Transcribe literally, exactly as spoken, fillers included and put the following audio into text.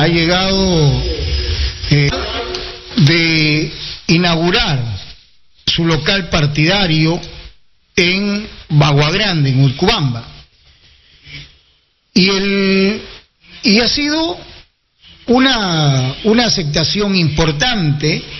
llegado eh, de inaugurar su local partidario en Bagua Grande, en Urcubamba. Y, el, y ha sido una, una aceptación importante